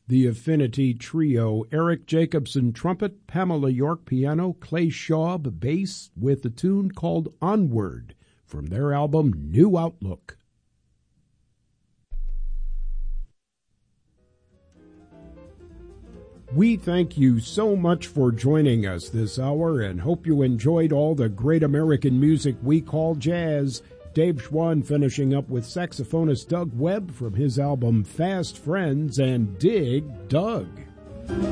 The Affinity Trio, Eric Jacobson trumpet, Pamela York piano, Clay Schaub bass, with a tune called Onward from their album New Outlook. We thank you so much for joining us this hour and hope you enjoyed all the great American music we call jazz. Dave Schwann finishing up with saxophonist Doug Webb from his album Fast Friends and Dig Doug.